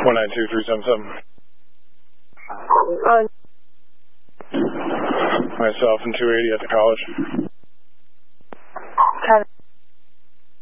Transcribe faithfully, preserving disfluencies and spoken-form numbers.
one nine two three seven seven. Uh, Myself and two eighty at the college.